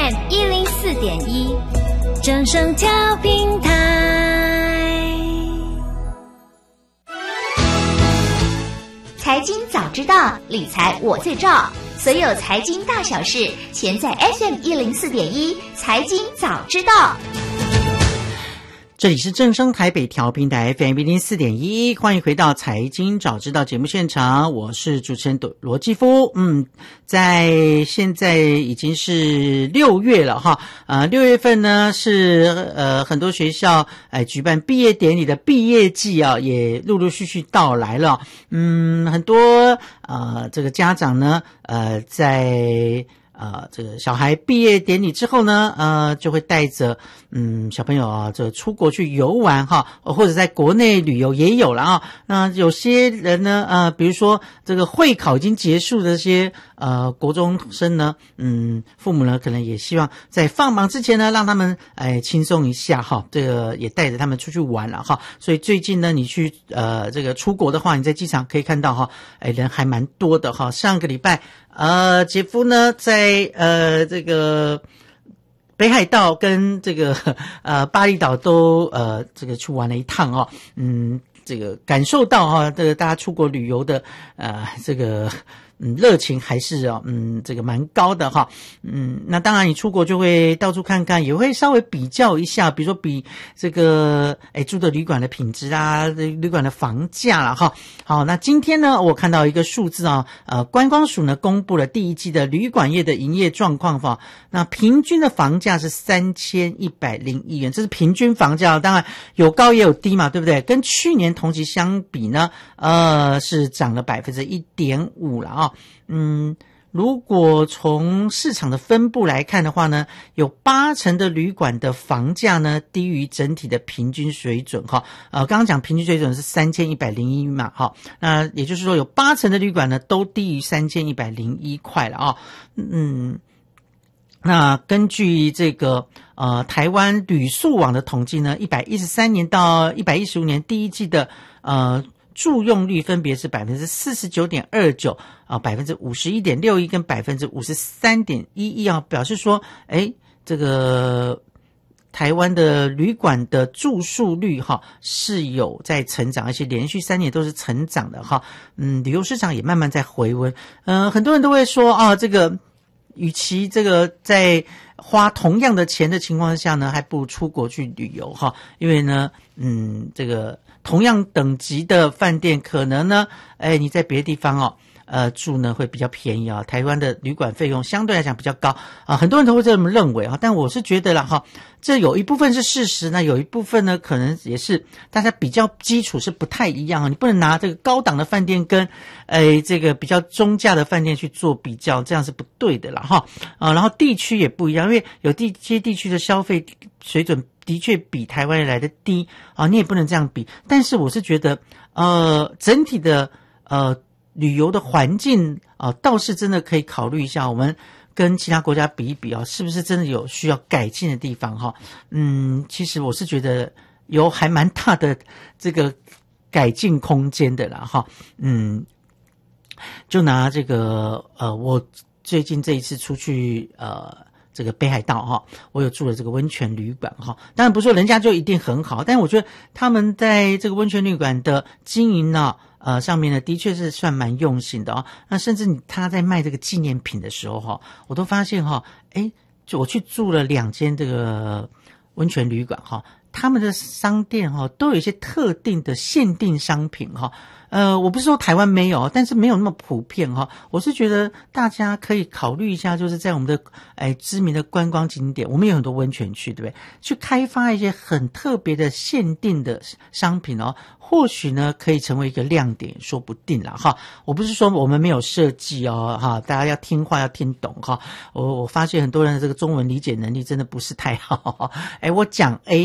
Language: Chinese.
FM104.1正声调平台。 财经早知道，理财我最照。所有财经大小事，全在 FM104.1财经早知道。 这里是正声台北调频台 FM104.1，欢迎回到财经早知道节目现场，我是主持人罗继夫。在现在已经是6月了哈，6月份呢是很多学校举办毕业典礼的毕业季啊，也陆陆续续到来了。很多这个家长呢在这个小孩毕业典礼之后呢，就会带着小朋友啊，这出国去游玩哈，或者在国内旅游也有了啊。那有些人呢，比如说这个会考已经结束的这些国中生呢，父母呢可能也希望在放榜之前呢，让他们轻松一下哈，这个也带着他们出去玩了哈。所以最近呢，你去这个出国的话，你在机场可以看到哈，人还蛮多的哈。上个礼拜姐夫呢在这个北海道跟这个巴厘岛都这个去玩了一趟哦，这个感受到这个大家出国旅游的这个热情还是这个蛮高的哈。那当然你出国就会到处看看，也会稍微比较一下，比如说比这个住的旅馆的品质啊，旅馆的房价啦哈。好，那今天呢我看到一个数字观光署呢公布了第一季的旅馆业的营业状况哈。那平均的房价是3101元，这是平均房价，当然有高也有低嘛，对不对？跟去年同期相比呢是涨了 1.5% 了啊。如果从市场的分布来看的话呢，有80%的旅馆的房价呢低于整体的平均水准哈。刚刚讲平均水准是3101嘛哈，那也就是说有80%的旅馆呢都低于3101块了啊。那根据这个台湾旅宿网的统计呢，113年到115年第一季的住用率分别是 49.29%、51.61% 跟 53.11% 啊，表示说这个台湾的旅馆的住宿率是有在成长，而且连续3年都是成长的哈。旅游市场也慢慢在回温。很多人都会说这个与其这个在花同样的钱的情况下呢，还不如出国去旅游哈，因为呢这个同样等级的饭店可能呢你在别的地方住呢会比较便宜啊。台湾的旅馆费用相对来讲比较高很多人都会这么认为但我是觉得啦这有一部分是事实呢，有一部分呢可能也是大家比较基础是不太一样你不能拿这个高档的饭店跟这个比较中价的饭店去做比较，这样是不对的啦然后地区也不一样，因为有些地区的消费水准的确比台湾来的低你也不能这样比。但是我是觉得整体的旅游的环境倒是真的可以考虑一下，我们跟其他国家比一比是不是真的有需要改进的地方其实我是觉得有还蛮大的这个改进空间的啦就拿这个我最近这一次出去这个北海道我有住了这个温泉旅馆当然不是说人家就一定很好，但是我觉得他们在这个温泉旅馆的经营上面呢的确是算蛮用心的那甚至他在卖这个纪念品的时候我都发现就我去住了2间这个温泉旅馆他们的商店都有一些特定的限定商品我不是说台湾没有，但是没有那么普遍我是觉得大家可以考虑一下，就是在我们的知名的观光景点，我们有很多温泉区，对不对？去开发一些很特别的限定的商品或许呢可以成为一个亮点，说不定啦我不是说我们没有设计大家要听话要听懂我发现很多人的这个中文理解能力真的不是太好我讲